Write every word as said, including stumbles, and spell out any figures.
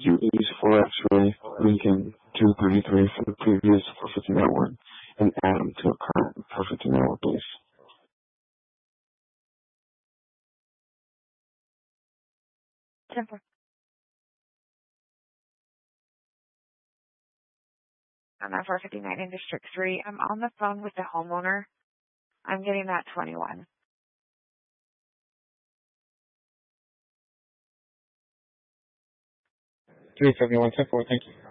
U East four X-ray, Lincoln two thirty-three for the previous four fifty-nine one, and add them to a current four fifty-nine one, please. ten four. I'm at four fifty-nine in District three. I'm on the phone with the homeowner. I'm getting that twenty-one. three seventy-one, ten four, thank you.